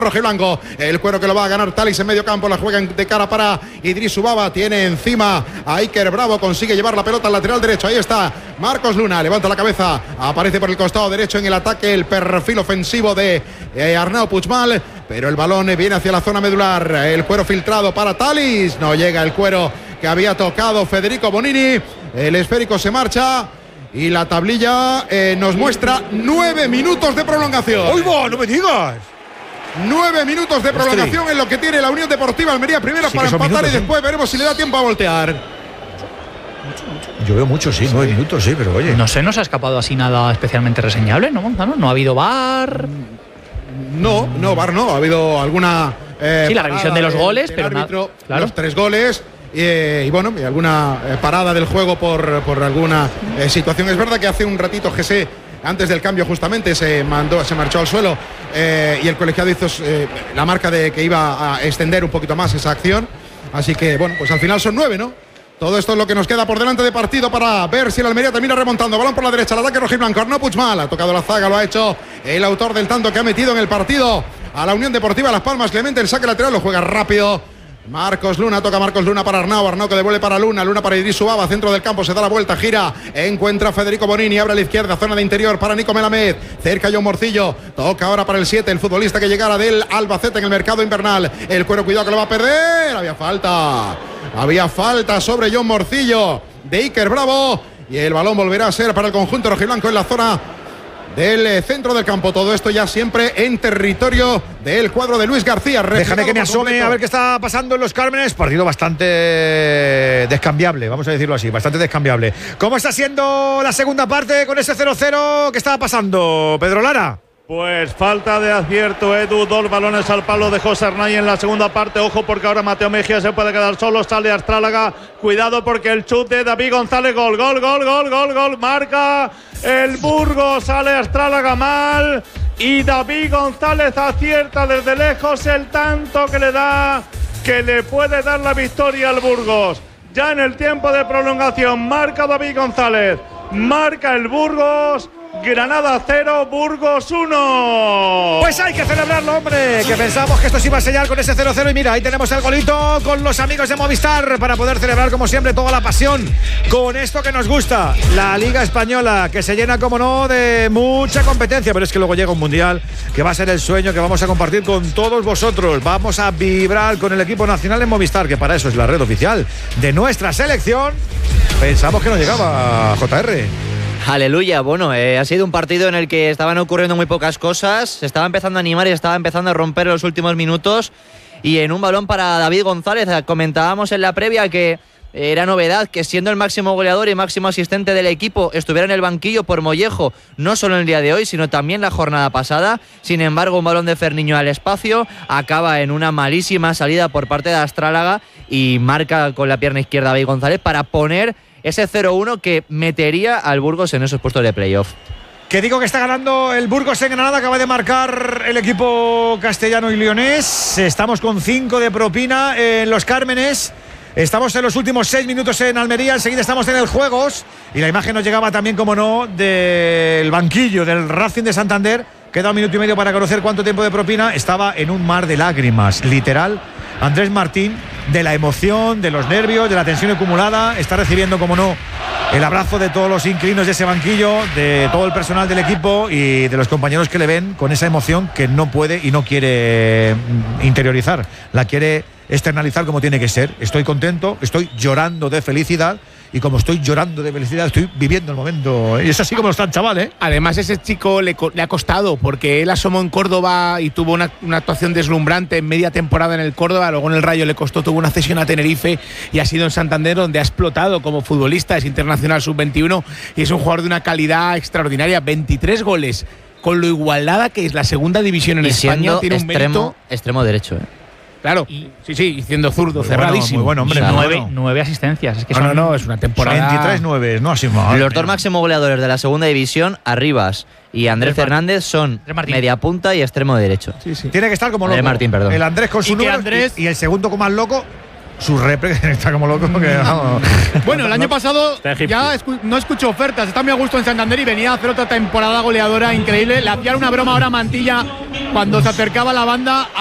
rojiblanco, el cuero que lo va a ganar Thalys en medio campo, la juega de cara para Idris Ubaba, tiene encima a Iker Bravo, consigue llevar la pelota al lateral derecho, ahí está Marcos Luna, levanta la cabeza, aparece por el costado derecho en el ataque, el perfil ofensivo de Arnau Puigmal, pero el balón viene hacia la zona medular, el cuero filtrado para Thalys, no llega el cuero que había tocado Federico Bonini, el esférico se marcha y la tablilla nos muestra 9 minutos de prolongación. ¡Uy, no me digas! 9 minutos de prolongación en lo que tiene la Unión Deportiva Almería primero para empatar minutos, y después veremos si le da tiempo a voltear. Yo veo mucho, sí, 9 minutos, sí, pero oye. No se nos ha escapado así nada especialmente reseñable, ¿no, Gonzalo? ¿No ha habido VAR? No, VAR no. Ha habido alguna… sí, la revisión de los goles, pero árbitro, claro. Los 3 goles y bueno, y alguna parada del juego por alguna situación. Es verdad que hace un ratito José, antes del cambio justamente, se marchó al suelo y el colegiado hizo la marca de que iba a extender un poquito más esa acción. Así que bueno, pues al final son 9, ¿no? Todo esto es lo que nos queda por delante de partido para ver si el Almería termina remontando. Balón por la derecha, el ataque rojiblanco. Arnau Puigmal ha tocado la zaga, lo ha hecho el autor del tanto que ha metido en el partido a la Unión Deportiva Las Palmas. Clemente, el saque lateral, lo juega rápido Marcos Luna, toca Marcos Luna para Arnau que devuelve para Luna para Idris Ubaba, centro del campo, se da la vuelta, gira, encuentra Federico Bonini, abre a la izquierda, zona de interior para Nico Melamed, cerca John Morcillo, toca ahora para el 7, el futbolista que llegara del Albacete en el mercado invernal, el cuero, cuidado que lo va a perder, había falta sobre John Morcillo de Iker Bravo y el balón volverá a ser para el conjunto rojiblanco en la zona del centro del campo. Todo esto ya siempre en territorio del cuadro de Luis García. Déjame que me asome a ver qué está pasando en Los Cármenes. Partido bastante descambiable, vamos a decirlo así, bastante descambiable. ¿Cómo está siendo la segunda parte con ese 0-0? ¿Qué está pasando, Pedro Lara? Pues falta de acierto, Edu, 2 balones al palo de José Arnay en la segunda parte, ojo porque ahora Mateo Mejía se puede quedar solo, sale Astrálaga, cuidado porque el chute de David González, gol, marca el Burgos, sale Astrálaga mal y David González acierta desde lejos el tanto que le da, que le puede dar la victoria al Burgos. Ya en el tiempo de prolongación marca David González, marca el Burgos. Granada 0, Burgos 1. Pues hay que celebrarlo, hombre, que pensamos que esto se iba a sellar con ese 0-0 y mira, ahí tenemos el golito con los amigos de Movistar para poder celebrar como siempre toda la pasión con esto que nos gusta, la Liga Española, que se llena como no de mucha competencia, pero es que luego llega un Mundial que va a ser el sueño que vamos a compartir con todos vosotros. Vamos a vibrar con el equipo nacional en Movistar, que para eso es la red oficial de nuestra selección. Pensamos que no llegaba JR. Aleluya, bueno, ha sido un partido en el que estaban ocurriendo muy pocas cosas, se estaba empezando a animar y estaba empezando a romper en los últimos minutos y en un balón para David González, comentábamos en la previa que era novedad que siendo el máximo goleador y máximo asistente del equipo estuviera en el banquillo por Mollejo, no solo en el día de hoy, sino también la jornada pasada. Sin embargo, un balón de Ferniño al espacio acaba en una malísima salida por parte de Astrálaga y marca con la pierna izquierda David González para poner ese 0-1 que metería al Burgos en esos puestos de playoff. Que digo que está ganando el Burgos en Granada, acaba de marcar el equipo castellano y leonés. Estamos con 5 de propina en Los Cármenes. Estamos en los últimos 6 minutos en Almería, enseguida estamos en el Juegos. Y la imagen nos llegaba también, como no, del banquillo del Racing de Santander. Queda 1 minuto y medio para conocer cuánto tiempo de propina. Estaba en un mar de lágrimas, literal. Andrés Martín, de la emoción, de los nervios, de la tensión acumulada, está recibiendo, como no, el abrazo de todos los inquilinos de ese banquillo, de todo el personal del equipo y de los compañeros que le ven con esa emoción que no puede y no quiere interiorizar, la quiere externalizar como tiene que ser. Estoy contento, estoy llorando de felicidad. Y como estoy llorando de felicidad, estoy viviendo el momento. Y es así como está el chaval, ¿eh? Además, ese chico le ha costado, porque él asomó en Córdoba y tuvo una actuación deslumbrante en media temporada en el Córdoba, luego en el Rayo le costó, tuvo una cesión a Tenerife y ha sido en Santander donde ha explotado como futbolista, es internacional sub-21 y es un jugador de una calidad extraordinaria, 23 goles, con lo igualada que es la segunda división en España, tiene un mérito. Extremo derecho, ¿eh? Claro, sí, siendo zurdo, cerradísimo. Muy bueno, hombre. O sea, 9 asistencias. Es que no, es una temporada. 23-9, no así mal. Los dos máximos goleadores de la segunda división, Arribas y Andrés Fernández, son media punta y extremo derecho. Sí. Tiene que estar como loco. Martín, perdón. El Andrés con su número y el segundo con más loco. su repre, que está como loco. Que, vamos. Bueno, el año pasado Está egipcio. ya no escucho ofertas. Está muy a gusto en Santander y venía a hacer otra temporada goleadora increíble. Le hacían una broma ahora a Mantilla cuando se acercaba la banda.